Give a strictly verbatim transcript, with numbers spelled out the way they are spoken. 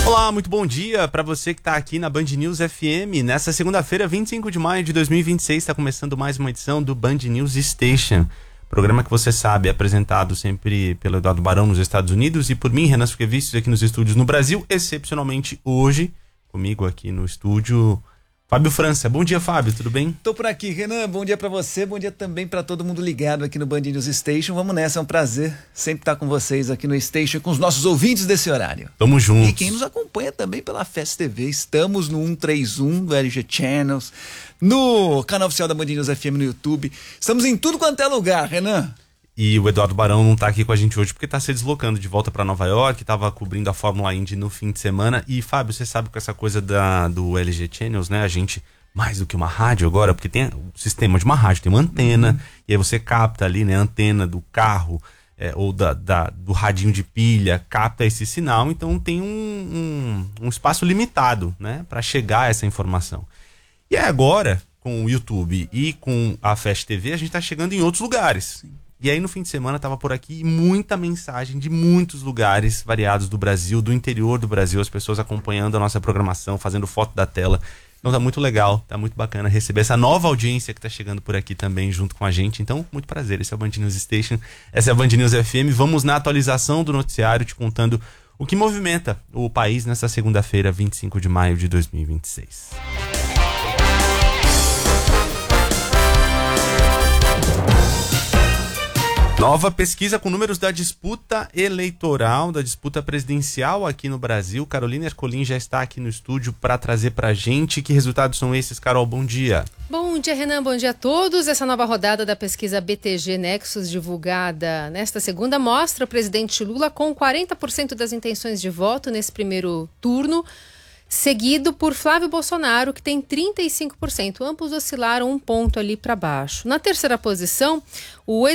Olá, muito bom dia para você que está aqui na Band News F M. Nessa segunda-feira, vinte e cinco de maio de dois mil e vinte e seis, está começando mais uma edição do Band News Station. Programa que você sabe é apresentado sempre pelo Eduardo Barão nos Estados Unidos e por mim, Renan Suquevicius, aqui nos estúdios no Brasil. Excepcionalmente hoje, comigo aqui no estúdio, Fábio França. Bom dia, Fábio, tudo bem? Tô por aqui, Renan. Bom dia pra você, bom dia também pra todo mundo ligado aqui no Band News Station. Vamos nessa, é um prazer sempre estar com vocês aqui no Station, com os nossos ouvintes desse horário. Tamo juntos. E quem nos acompanha também pela Festa T V. Estamos no cento e trinta e um do L G Channels, no canal oficial da Band News F M no YouTube. Estamos em tudo quanto é lugar, Renan. E o Eduardo Barão não tá aqui com a gente hoje porque tá se deslocando de volta para Nova York, tava cobrindo a Fórmula Indy no fim de semana. E, Fábio, você sabe com essa coisa da, do L G Channels, né? A gente, mais do que uma rádio agora, porque tem o sistema de uma rádio, tem uma antena, uhum. E aí você capta ali, né, a antena do carro é, ou da, da, do radinho de pilha, capta esse sinal, então tem um, um, um espaço limitado, né, para chegar a essa informação. E aí agora, com o YouTube e com a Fast T V, a gente tá chegando em outros lugares. Sim. E aí no fim de semana tava por aqui muita mensagem de muitos lugares variados do Brasil, do interior do Brasil, as pessoas acompanhando a nossa programação, fazendo foto da tela. Então tá muito legal, tá muito bacana receber essa nova audiência que tá chegando por aqui também junto com a gente. Então, muito prazer, esse é o Band News Station, essa é a Band News F M. Vamos na atualização do noticiário, te contando o que movimenta o país nessa segunda-feira, vinte e cinco de maio de dois mil e vinte e seis. Nova pesquisa com números da disputa eleitoral, da disputa presidencial aqui no Brasil. Carolina Ercolim já está aqui no estúdio para trazer para a gente. Que resultados são esses, Carol? Bom dia. Bom dia, Renan. Bom dia a todos. Essa nova rodada da pesquisa B T G Nexus, divulgada nesta segunda, mostra o presidente Lula com quarenta por cento das intenções de voto nesse primeiro turno, seguido por Flávio Bolsonaro, que tem trinta e cinco por cento. Ambos oscilaram um ponto ali para baixo. Na terceira posição, o